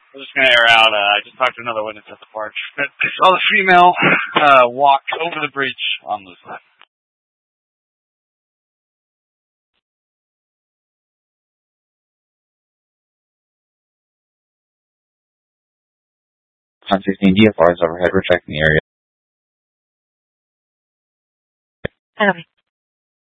I'm just gonna air out. I just talked to another witness at the park. I saw the female walk over the breach on the side. 1016 DFR is overhead. We're checking the area. Copy.